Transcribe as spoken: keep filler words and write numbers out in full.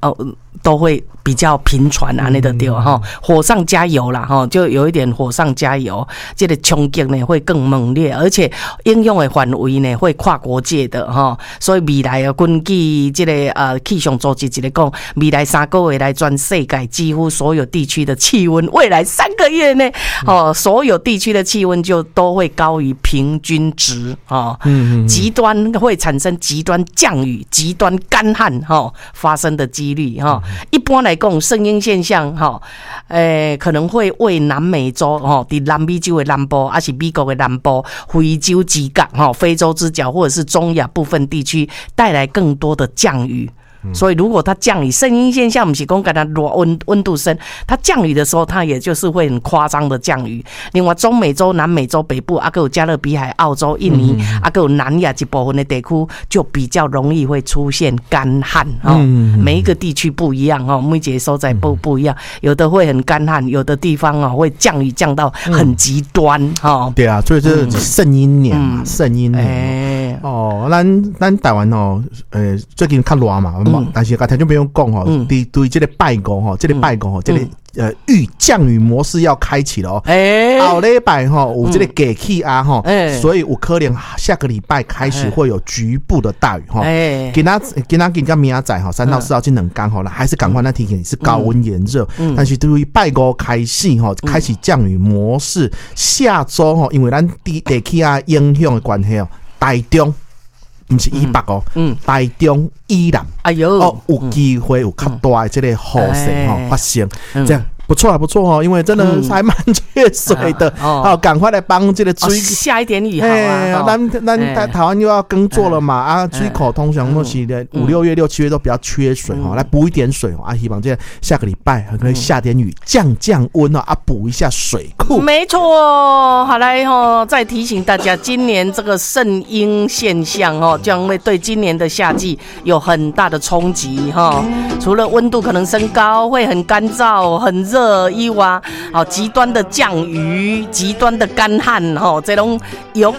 哦都会比较频传啊，那个对哈，火上加油啦哈，就有一点火上加油，这个冲击呢会更猛烈，而且应用的范围呢会跨国界的哈，所以未来啊，根据这个呃气象组织一个讲，未来三个月来全世界几乎所有地区的气温，未来三个月呢，哦，所有地区的气温就都会高于平均值哦，极端会产生极端降雨、极端干旱哈发生的几率哈。一般来讲，圣婴现象哈，诶，可能会为南美洲哈，伫南美洲的南部，还是美国的南部、非洲之角哈、非洲之角或者是中亚部分地区带来更多的降雨。所以，如果它降雨，圣婴现象不是讲跟它热温温度升，它降雨的时候，它也就是会很夸张的降雨。另外，中美洲、南美洲北部，啊，还有加勒比海、澳洲、印尼，啊，还有南亚一部分的地区，就比较容易会出现干旱哦。每一个地区不一样哦，每一个所在不不一样，有的会很干旱，有的地方哦会降雨降到很极端哦。 对啊，所以这是圣婴年嘛，圣婴年哦。咱咱台湾哦，呃，最近较热嘛。但是刚才就不用讲哦，对对，这个拜五哈，这个拜五哈，这个呃预降雨模式要开启了哦。哎，后礼拜哈有这个假气压哈，所以有可能下个礼拜开始会有局部的大雨哈。哎，今仔今仔今个明仔载哈，三到四号这两天哈，还是赶快那提醒你是高温炎热，但是对于拜五开始哈，开启降雨模式，下周哈，因为咱地地气压影响的关系哦，台中。不是以北哦，嗯，台中以南，哎呦，哦，有机会有较大的这个雨势哈发生，这样不错啊，不错哦，因为真的还蛮缺水的，哦，赶快来帮这个水下一点雨好啊， 咱咱台台湾又要耕作了嘛，啊，水口通常都是的五六月、六七月都比较缺水哈，来补一点水啊，希望这下个礼拜可以下点雨，降降温啊，补一下水库。 没错，好来哈，再提醒大家，今年这个圣婴现象哦，将会对今年的夏季有很大的冲击哈。除了温度可能升高，会很干燥、很热以外，好极端的降雨、极端的干旱哈，这种有